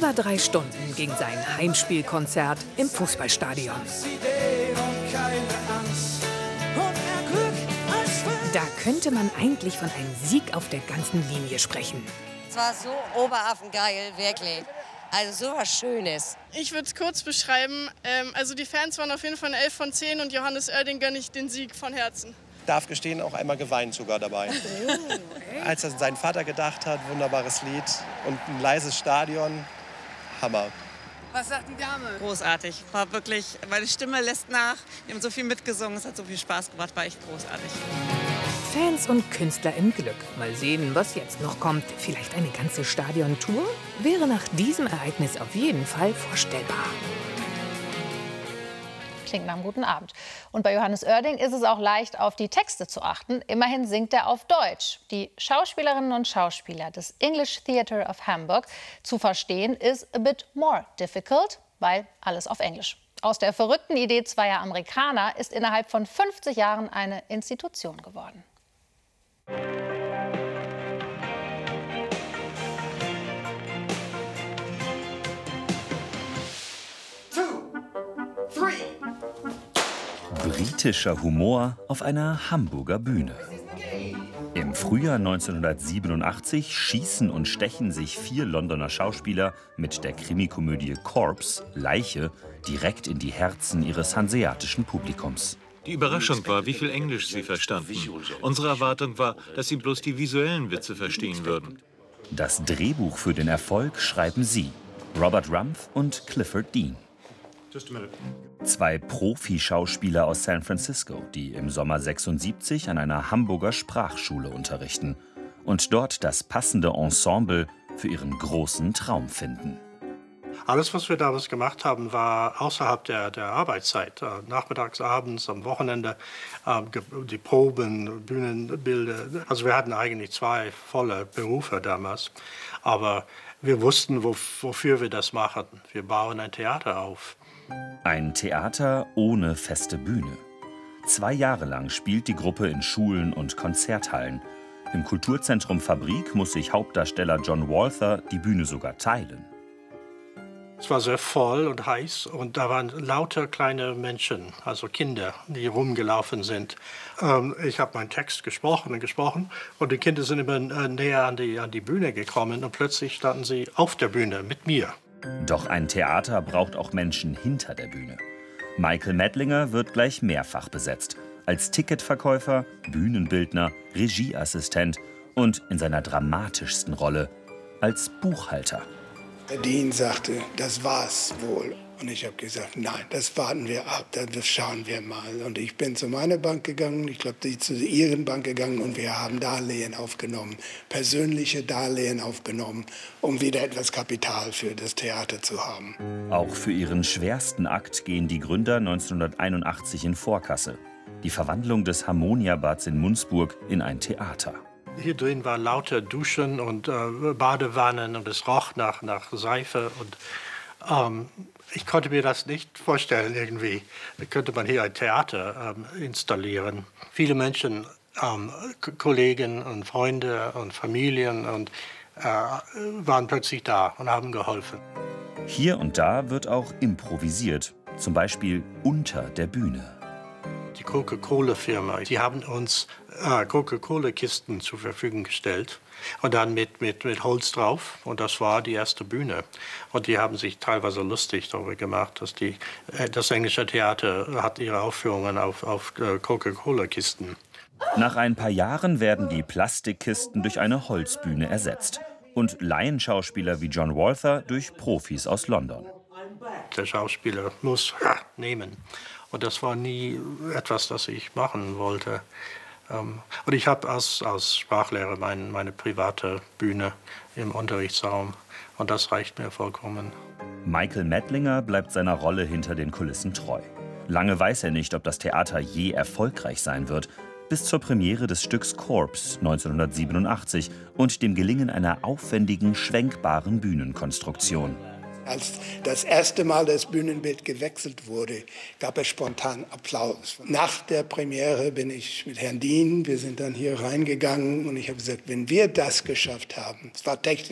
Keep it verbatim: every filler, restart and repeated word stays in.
Über drei Stunden ging sein Heimspielkonzert im Fußballstadion. Da könnte man eigentlich von einem Sieg auf der ganzen Linie sprechen. Es war so oberaffengeil, wirklich. Also so was Schönes. Ich würde es kurz beschreiben. Ähm, also die Fans waren auf jeden Fall eine elf von zehn und Johannes Oerding gönne ich den Sieg von Herzen. Darf gestehen, auch einmal geweint sogar dabei. Oh, als er an seinen Vater gedacht hat, wunderbares Lied und ein leises Stadion, Hammer. Was sagt die Dame? Großartig, war wirklich, meine Stimme lässt nach. Wir haben so viel mitgesungen, es hat so viel Spaß gemacht, war echt großartig. Fans und Künstler im Glück. Mal sehen, was jetzt noch kommt. Vielleicht eine ganze Stadiontour? Wäre nach diesem Ereignis auf jeden Fall vorstellbar. Klingt nach einem guten Abend. Und bei Johannes Oerding ist es auch leicht, auf die Texte zu achten. Immerhin singt er auf Deutsch. Die Schauspielerinnen und Schauspieler des English Theatre of Hamburg zu verstehen, ist a bit more difficult, weil alles auf Englisch. Aus der verrückten Idee zweier Amerikaner ist innerhalb von fünfzig Jahren eine Institution geworden. Britischer Humor auf einer Hamburger Bühne. Im Frühjahr neunzehnhundertsiebenundachtzig schießen und stechen sich vier Londoner Schauspieler mit der Krimikomödie Corpse, Leiche, direkt in die Herzen ihres hanseatischen Publikums. Die Überraschung war, wie viel Englisch sie verstanden. Unsere Erwartung war, dass sie bloß die visuellen Witze verstehen würden. Das Drehbuch für den Erfolg schreiben sie, Robert Rumpf und Clifford Dean. Zwei Profi-Schauspieler aus San Francisco, die im Sommer sechsundsiebzig an einer Hamburger Sprachschule unterrichten und dort das passende Ensemble für ihren großen Traum finden. Alles, was wir damals gemacht haben, war außerhalb der, der Arbeitszeit. Äh, nachmittags, abends, am Wochenende, äh, die Proben, Bühnenbilder. Also wir hatten eigentlich zwei volle Berufe damals. Aber wir wussten, wo, wofür wir das machen. Wir bauen ein Theater auf. Ein Theater ohne feste Bühne. Zwei Jahre lang spielt die Gruppe in Schulen und Konzerthallen. Im Kulturzentrum Fabrik muss sich Hauptdarsteller John Walther die Bühne sogar teilen. Es war sehr voll und heiß und da waren lauter kleine Menschen, also Kinder, die rumgelaufen sind. Ähm, ich habe meinen Text gesprochen und gesprochen und die Kinder sind immer äh, näher an die, an die Bühne gekommen und plötzlich standen sie auf der Bühne mit mir. Doch ein Theater braucht auch Menschen hinter der Bühne. Michael Medlinger wird gleich mehrfach besetzt. Als Ticketverkäufer, Bühnenbildner, Regieassistent und in seiner dramatischsten Rolle als Buchhalter. Der Dean sagte, das war's wohl. Und ich habe gesagt, nein, das warten wir ab, das schauen wir mal. Und ich bin zu meiner Bank gegangen, ich glaube, die zu ihren Bank gegangen und wir haben Darlehen aufgenommen, persönliche Darlehen aufgenommen, um wieder etwas Kapital für das Theater zu haben. Auch für ihren schwersten Akt gehen die Gründer neunzehnhunderteinundachtzig in Vorkasse. Die Verwandlung des Harmoniabads in Munzburg in ein Theater. Hier drin war lauter Duschen und äh, Badewannen und es roch nach, nach Seife. Und, ähm, ich konnte mir das nicht vorstellen irgendwie. Da könnte man hier ein Theater ähm, installieren. Viele Menschen, ähm, Kollegen und Freunde und Familien und, äh, waren plötzlich da und haben geholfen. Hier und da wird auch improvisiert, zum Beispiel unter der Bühne. Die Coca-Cola-Firma, die haben uns äh, Coca-Cola-Kisten zur Verfügung gestellt und dann mit, mit, mit Holz drauf. Und das war die erste Bühne. Und die haben sich teilweise lustig darüber gemacht, dass die, äh, das englische Theater hat ihre Aufführungen auf, auf äh, Coca-Cola-Kisten. Nach ein paar Jahren werden die Plastikkisten durch eine Holzbühne ersetzt. Und Laienschauspieler wie John Walther durch Profis aus London. Der Schauspieler muss ha, nehmen. Und das war nie etwas, das ich machen wollte. Und ich habe als, als Sprachlehrer mein, meine private Bühne im Unterrichtsraum. Und das reicht mir vollkommen. Michael Medlinger bleibt seiner Rolle hinter den Kulissen treu. Lange weiß er nicht, ob das Theater je erfolgreich sein wird. Bis zur Premiere des Stücks Corpse neunzehnhundertsiebenundachtzig und dem Gelingen einer aufwendigen, schwenkbaren Bühnenkonstruktion. Als das erste Mal das Bühnenbild gewechselt wurde, gab es spontan Applaus. Nach der Premiere bin ich mit Herrn Dean, wir sind dann hier reingegangen und ich habe gesagt, wenn wir das geschafft haben, es war technisch